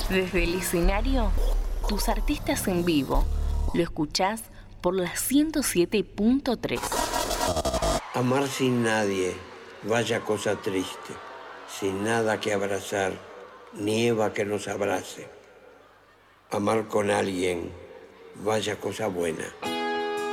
Desde el escenario, tus artistas en vivo, lo escuchás por la 107.3. Amar sin nadie, vaya cosa triste, sin nada que abrazar, nieva que nos abrace. Amar con alguien, vaya cosa buena.